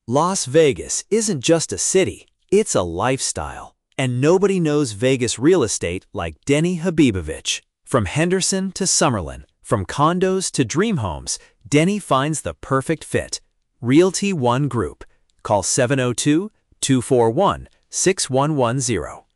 Las Vegas isn't just a city, it's a lifestyle. And nobody knows Vegas real estate like Denny Habibovich. From Henderson to Summerlin, from condos to dream homes, Denny finds the perfect fit. Realty One Group. Call 702-241-6110.